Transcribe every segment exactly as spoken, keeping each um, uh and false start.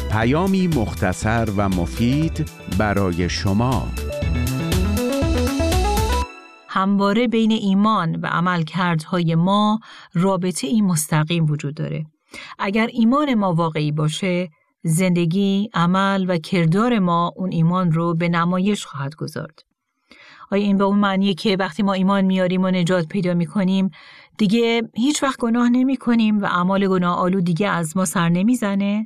پیامی مختصر و مفید برای شما. همواره بین ایمان و عملکردهای ما رابطه ای مستقیم وجود داره. اگر ایمان ما واقعی باشه، زندگی، عمل و کردار ما اون ایمان رو به نمایش خواهد گذارد. آیا این به اون معنیه که وقتی ما ایمان میاریم و نجات پیدا میکنیم دیگه هیچ وقت گناه نمی کنیم و اعمال گناه آلود دیگه از ما سر نمیزنه؟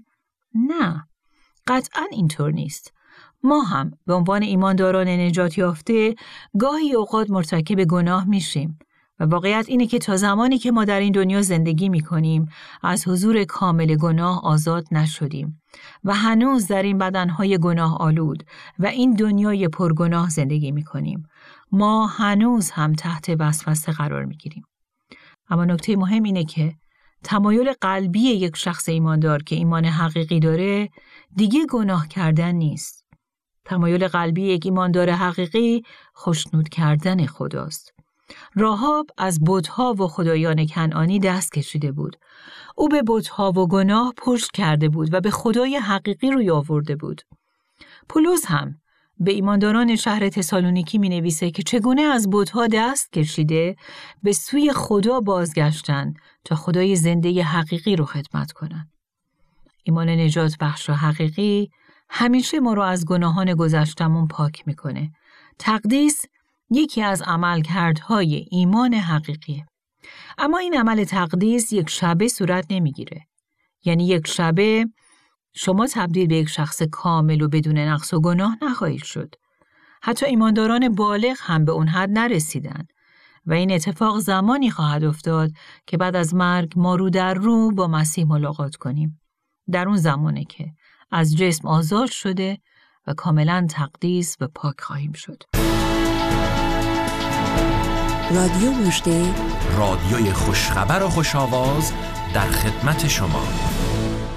نه، قطعاً اینطور نیست. ما هم به عنوان ایمانداران نجات یافته گاهی اوقات مرتکب گناه میشیم و واقعیت اینه که تا زمانی که ما در این دنیا زندگی میکنیم از حضور کامل گناه آزاد نشدیم و هنوز در این بدنهای گناه آلود و این دنیای پرگناه زندگی میکنیم. ما هنوز هم تحت وسوسه قرار میگیریم. اما نکته مهم اینه که تمایل قلبی یک شخص ایماندار که ایمان حقیقی داره دیگه گناه کردن نیست. تمایل قلبی یک ایماندار حقیقی خوشنود کردن خداست. راهاب از بت‌ها و خدایان کنعانی دست کشیده بود. او به بت‌ها و گناه پشت کرده بود و به خدای حقیقی روی آورده بود. پولس هم به ایمانداران شهر تسالونیکی می نویسه که چگونه از بت‌ها دست کشیده به سوی خدا بازگشتن تا خدای زنده حقیقی رو خدمت کنن. ایمان نجات بخش حقیقی همیشه ما رو از گناهان گذشتمون پاک میکنه. تقدیس یکی از عملکردهای ایمان حقیقیه. اما این عمل تقدیس یک شبه صورت نمیگیره. یعنی یک شبه شما تبدیل به یک شخص کامل و بدون نقص و گناه نخواهید شد. حتی ایمانداران بالغ هم به اون حد نرسیدن و این اتفاق زمانی خواهد افتاد که بعد از مرگ ما رو در رو با مسیح ملاقات کنیم. در اون زمانه که از جسم آزاد شده و کاملا تقدیس و پاک خواهیم شد. رادیو مژده، رادیوی خوشخبر و خوش‌آواز در خدمت شما.